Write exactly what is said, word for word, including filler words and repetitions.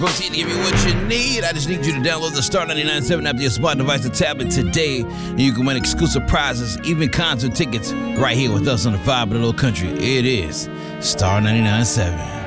Proceed to give you what you need. I just need you to download the Star ninety-nine point seven app to your smart device or tablet today, and you can win exclusive prizes, even concert tickets, right here with us on the Five of the Little Country. It is Star ninety-nine point seven.